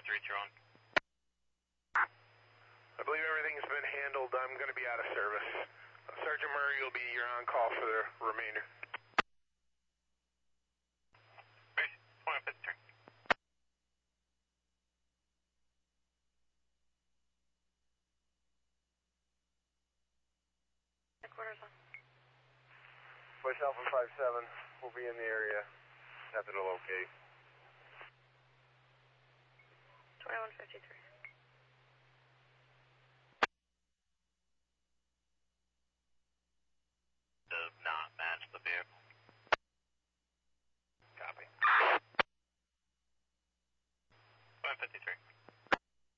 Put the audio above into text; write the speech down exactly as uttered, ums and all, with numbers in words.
streets you're on. I believe everything's been handled. I'm going to be out of service. Uh, Sergeant Murray will be your on-call for the remainder. twenty fifty-three. Quarters on. Voice Alpha five seven will be in the area. Happy to locate. twenty-one fifty-three. Does not match the vehicle. Copy. twenty fifty-three.